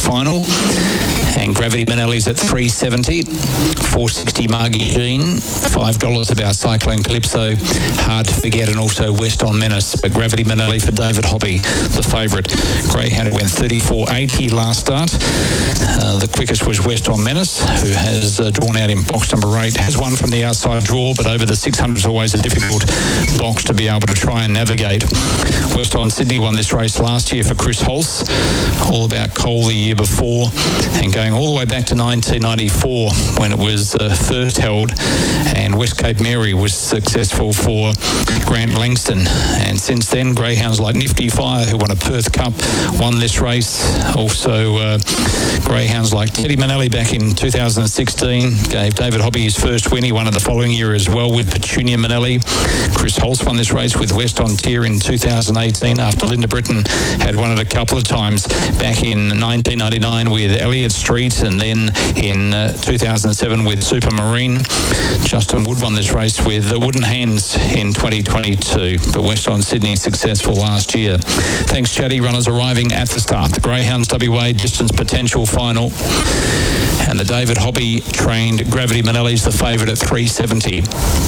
final. And Gravity Manelli's at $3.70, $4.60 Margie Jean, $5 about Cyclone Calypso, Hard to Forget, and also West on Menace. But Gravity Manelli for David Hobby, the favourite. Greyhound went 34.80 last start. The quickest was West on Menace, who has drawn out in box number 8, has won from the outside draw, but over the 600 is always a difficult box to be able to try and navigate. West on Sydney won this race last year for Chris Holtz, all about Cole the year before, and going all the way back to 1994 when it was first held, and West Cape Mary was successful for Grant Langston. And since then, greyhounds like Nifty Fire, who won a Perth Cup, won this race. Also, greyhounds like Teddy Manelli back in 2016 gave David Hobby his first win. He won it the following year as well with Petunia Manelli. Chris Holtz won this race with West on Tier in 2018 after Linda Britton had won it a couple of times back in 1999 with Elliott Street, and then in 2007 with Supermarine. Justin Wood won this race with the Wooden Hands in 2022, but West on Sydney successful last year. Thanks, Chatty. Runners arriving at the start. The Greyhounds WA Distance Potential Final, and the David Hobby trained Gravity Manelli's the favourite at $3.70.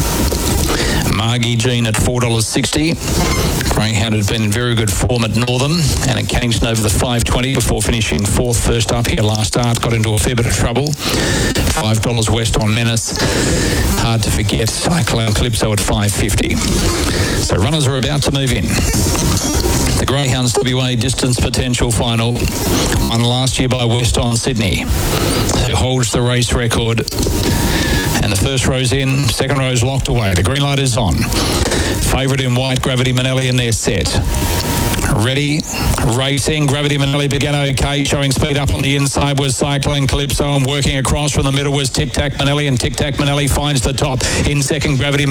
Margie Jean at $4.60. Greyhound had been in very good form at Northern and at Cannington over the 5.20 before finishing 4th first up here last start. Got into a fair bit of trouble. $5 West on Menace. Hard to Forget. Cyclone Calypso at $5.50. So runners are about to move in. The Greyhounds WA Distance Potential Final, won last year by West on Sydney, who holds the race record. And the first row's in, second row's locked away. The green light is on. Favourite in white, Gravity Manelli, and they're set. Ready, racing. Gravity Manelli began okay, showing speed up on the inside was Cyclone Calypso, and working across from the middle was Tic Tac Manelli, and Tic Tac Manelli finds the top. In second, Gravity